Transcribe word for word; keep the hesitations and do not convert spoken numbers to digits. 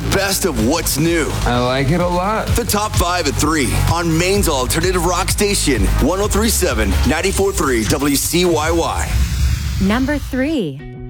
best of what's new. I like it a lot. The top five at three on Maine's alternative rock station, one oh three point seven, ninety-four point three W C Y Y. Number three.